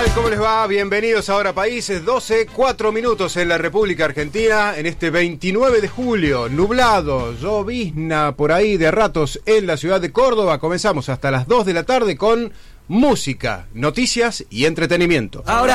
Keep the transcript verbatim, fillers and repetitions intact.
tal? ¿Cómo les va? Bienvenidos a Hora Países, doce, cuatro minutos en la República Argentina, en este veintinueve de julio, nublado, llovizna por ahí de ratos en la ciudad de Córdoba. Comenzamos hasta las dos de la tarde con música, noticias y entretenimiento. Ahora